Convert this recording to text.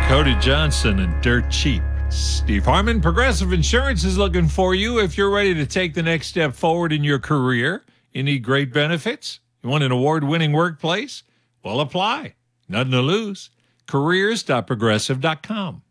Cody Johnson and Dirt Cheap. Steve Harmon, Progressive Insurance is looking for you if you're ready to take the next step forward in your career. You need great benefits? You want an award-winning workplace? Well, apply. Nothing to lose. Careers.progressive.com.